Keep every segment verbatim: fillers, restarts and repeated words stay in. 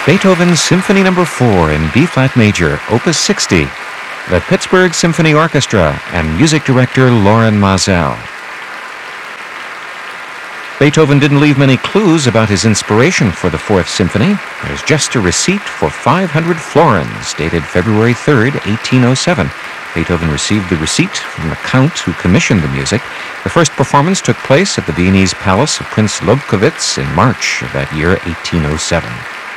Beethoven's Symphony Number four in B-flat major, Opus sixty, the Pittsburgh Symphony Orchestra and music director Lorin Maazel. Beethoven didn't leave many clues about his inspiration for the Fourth Symphony. There's just a receipt for five hundred florins, dated February third, eighteen oh seven. Beethoven received the receipt from the Count who commissioned the music. The first performance took place at the Viennese palace of Prince Lobkowitz in March of that year, eighteen oh seven.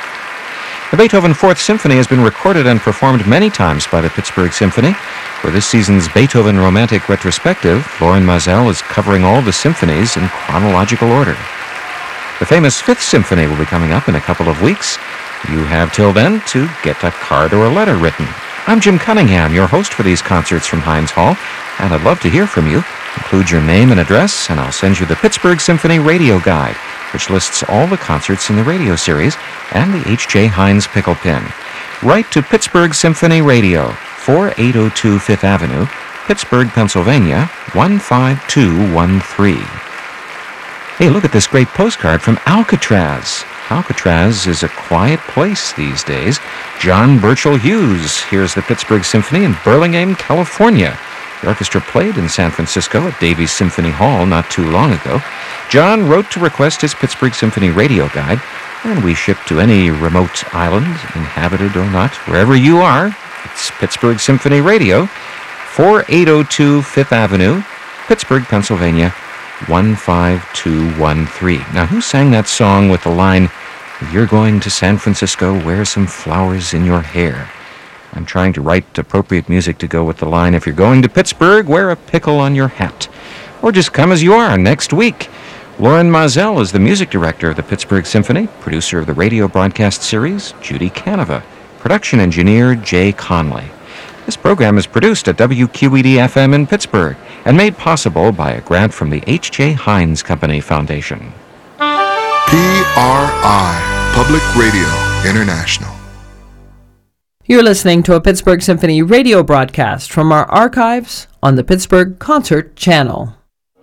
The Beethoven Fourth Symphony has been recorded and performed many times by the Pittsburgh Symphony. For this season's Beethoven Romantic Retrospective, Lorin Maazel is covering all the symphonies in chronological order. The famous Fifth Symphony will be coming up in a couple of weeks. You have till then to get a card or a letter written. I'm Jim Cunningham, your host for these concerts from Heinz Hall, and I'd love to hear from you. Include your name and address, and I'll send you the Pittsburgh Symphony Radio Guide, which lists all the concerts in the radio series and the H J. Heinz Pickle Pin. Write to Pittsburgh Symphony Radio, forty-eight oh two Fifth Avenue, Pittsburgh, Pennsylvania, one five two one three. Hey, look at this great postcard from Alcatraz. Alcatraz is a quiet place these days. John Burchell Hughes hears the Pittsburgh Symphony in Burlingame, California. The orchestra played in San Francisco at Davies Symphony Hall not too long ago. John wrote to request his Pittsburgh Symphony Radio Guide, and we ship to any remote island, inhabited or not, wherever you are. It's Pittsburgh Symphony Radio, forty-eight oh two Fifth Avenue, Pittsburgh, Pennsylvania, one five two one three. Now, who sang that song with the line, "If you're going to San Francisco, wear some flowers in your hair"? I'm trying to write appropriate music to go with the line, "If you're going to Pittsburgh, wear a pickle on your hat." Or just come as you are next week. Lorin Maazel is the music director of the Pittsburgh Symphony, producer of the radio broadcast series, Judy Canova, production engineer, Jay Conley. This program is produced at W Q E D F M in Pittsburgh and made possible by a grant from the H J. Heinz Company Foundation. P R I, Public Radio International. You're listening to a Pittsburgh Symphony radio broadcast from our archives on the Pittsburgh Concert Channel.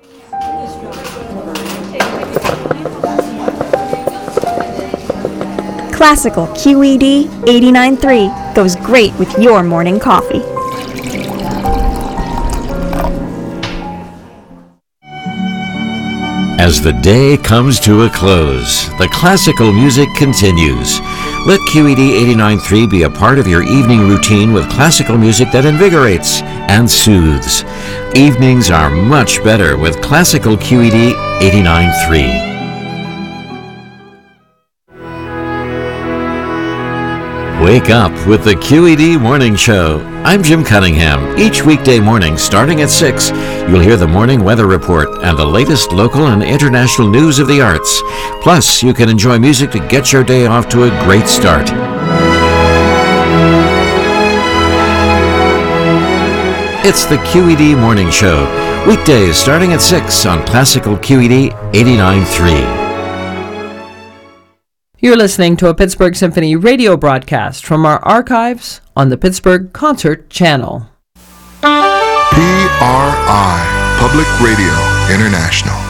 Classical Q E D eighty-nine point three goes great with your morning coffee. As the day comes to a close, the classical music continues. Let Q E D eighty-nine point three be a part of your evening routine with classical music that invigorates and soothes. Evenings are much better with classical Q E D eighty-nine point three. Wake up with the Q E D Morning Show. I'm Jim Cunningham. Each weekday morning, starting at six, you'll hear the morning weather report and the latest local and international news of the arts. Plus, you can enjoy music to get your day off to a great start. It's the Q E D Morning Show. Weekdays starting at six on Classical Q E D eighty-nine point three. You're listening to a Pittsburgh Symphony radio broadcast from our archives on the Pittsburgh Concert Channel. P R I, Public Radio International.